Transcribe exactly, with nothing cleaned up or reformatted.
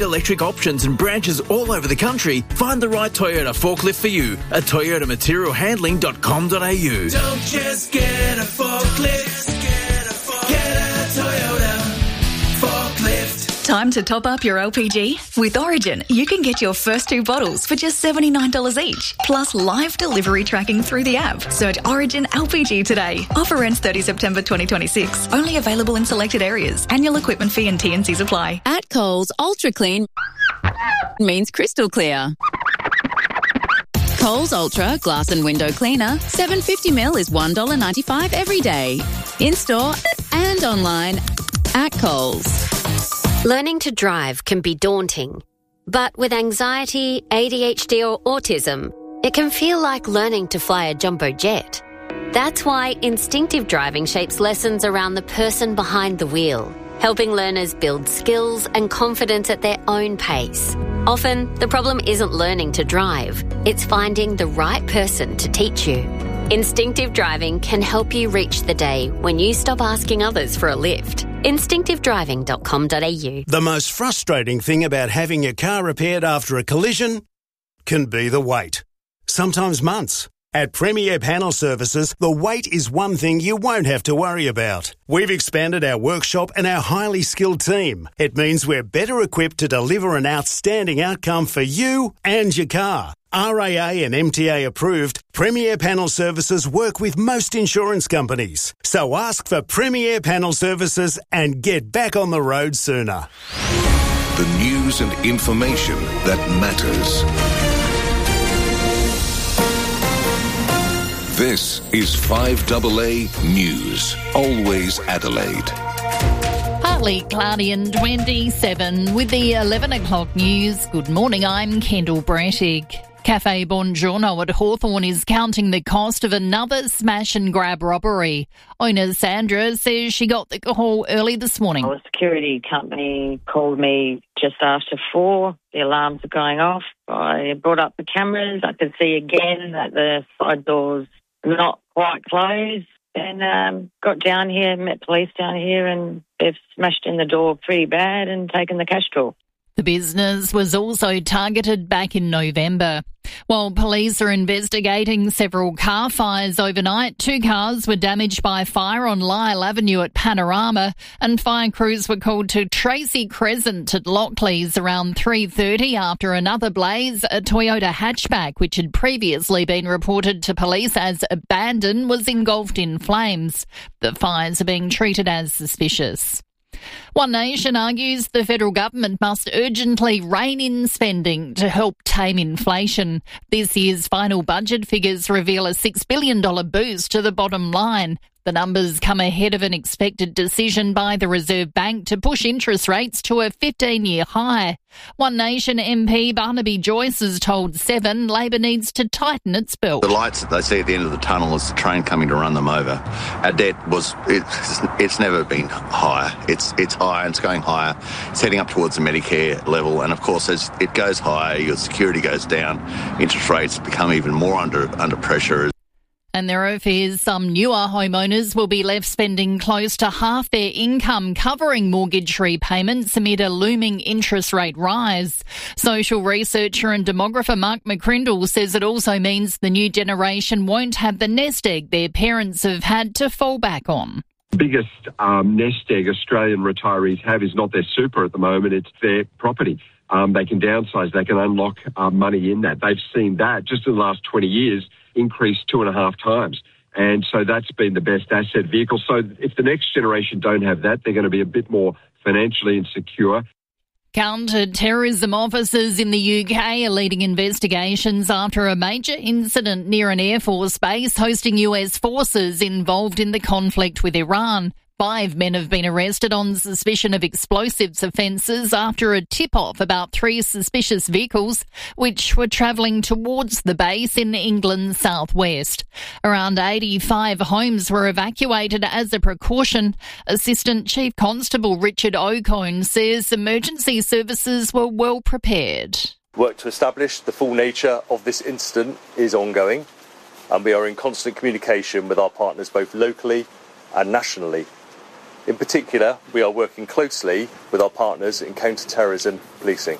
Electric options and branches all over the country. Find the right Toyota forklift for you at toyota material handling dot com dot a u. Don't just get a forklift, get a, forklift. Get a Toyota forklift. Time to top up your L P G? With Origin, you can get your first two bottles for just seventy-nine dollars each, plus live delivery tracking through the app. Search Origin L P G today. Offer ends thirtieth September twenty twenty-six. Only available in selected areas. Annual equipment fee and T and Cs apply. At Coles, Ultra Clean means crystal clear. Coles Ultra Glass and Window Cleaner, seven hundred fifty millilitres is one dollar ninety-five every day. In-store and online at Coles. Learning to drive can be daunting, but with anxiety, A D H D or autism, it can feel like learning to fly a jumbo jet. That's why instinctive driving shapes lessons around the person behind the wheel, helping learners build skills and confidence at their own pace. Often, the problem isn't learning to drive, it's finding the right person to teach you. Instinctive driving can help you reach the day when you stop asking others for a lift. instinctive driving dot com dot a u. The most frustrating thing about having your car repaired after a collision can be the wait. Sometimes months. At Premier Panel Services, the wait is one thing you won't have to worry about. We've expanded our workshop and our highly skilled team. It means we're better equipped to deliver an outstanding outcome for you and your car. R A A and M T A approved, Premier Panel Services work with most insurance companies. So ask for Premier Panel Services and get back on the road sooner. The news and information that matters. This is five A A News, always Adelaide. Partly cloudy and twenty-seven with the eleven o'clock news. Good morning, I'm Kendall Brettig. Cafe Buongiorno at Hawthorn is counting the cost of another smash and grab robbery. Owner Sandra says she got the call early this morning. A security company called me just after four. The alarms were going off. I brought up the cameras. I could see again that the side door's not quite closed. And um, got down here, met police down here, and they've smashed in the door pretty bad and taken the cash drawer. The business was also targeted back in November. While police are investigating several car fires overnight, two cars were damaged by fire on Lyle Avenue at Panorama, and fire crews were called to Tracy Crescent at Lockleys around three thirty after another blaze. A Toyota hatchback, which had previously been reported to police as abandoned, was engulfed in flames. The fires are being treated as suspicious. One Nation argues the federal government must urgently rein in spending to help tame inflation. This year's final budget figures reveal a six billion dollars boost to the bottom line. The numbers come ahead of an expected decision by the Reserve Bank to push interest rates to a fifteen-year high. One Nation M P Barnaby Joyce has told Seven Labor needs to tighten its belt. The lights that they see at the end of the tunnel is the train coming to run them over. Our debt was, it's, it's never been higher. It's it's higher and it's going higher. It's heading up towards the Medicare level. And of course, as it goes higher, your security goes down. Interest rates become even more under under pressure. And there are fears some newer homeowners will be left spending close to half their income covering mortgage repayments amid a looming interest rate rise. Social researcher and demographer Mark McCrindle says it also means the new generation won't have the nest egg their parents have had to fall back on. The biggest um, nest egg Australian retirees have is not their super at the moment, it's their property. Um, they can downsize, they can unlock uh, money in that. They've seen that just in the last twenty years increase two and a half times. And so that's been the best asset vehicle. So if the next generation don't have that, they're going to be a bit more financially insecure. Counter-terrorism officers in the U K are leading investigations after a major incident near an Air Force base hosting U S forces involved in the conflict with Iran. Five men have been arrested on suspicion of explosives offences after a tip-off about three suspicious vehicles which were travelling towards the base in England's southwest. Around eighty-five homes were evacuated as a precaution. Assistant Chief Constable Richard Ocone says emergency services were well prepared. Work to establish the full nature of this incident is ongoing, and we are in constant communication with our partners both locally and nationally In particular, we are working closely with our partners in counter-terrorism policing.